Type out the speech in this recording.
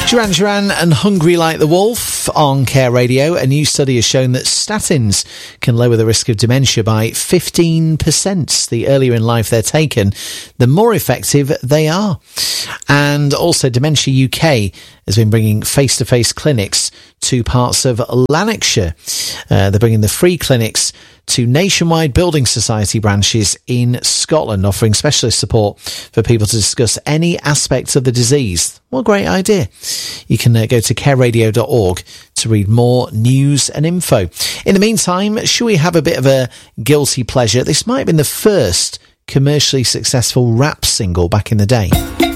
Duran Duran and Hungry Like the Wolf on Care Radio. A new study has shown that statins can lower the risk of dementia by 15%. The earlier in life they're taken, the more effective they are. And also Dementia UK has been bringing face-to-face clinics to parts of Lanarkshire. They're bringing the free clinics to nationwide building society branches in Scotland, offering specialist support for people to discuss any aspects of the disease. What a great idea. You can go to careradio.org to read more news and info. In the meantime, shall we have a bit of a guilty pleasure? This might have been the first commercially successful rap single back in the day.